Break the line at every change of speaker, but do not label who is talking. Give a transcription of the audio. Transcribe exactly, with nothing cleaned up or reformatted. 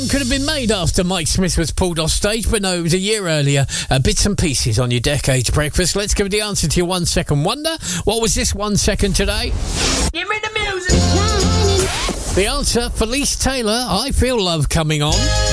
song could have been made after Mike Smith was pulled off stage, but no, it was a year earlier. Uh, bits and pieces on your Decades Breakfast. Let's give it the answer to your one second wonder. What was this one second today?
Give me the music.
The answer, Felice Taylor, I Feel Love Coming On.